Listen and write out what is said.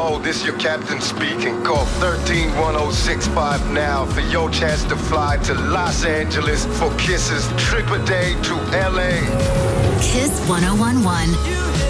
Yo, this your captain speaking. Call 131065 now for your chance to fly to Los Angeles for kisses. Trip a day to LA. Kiss 1011.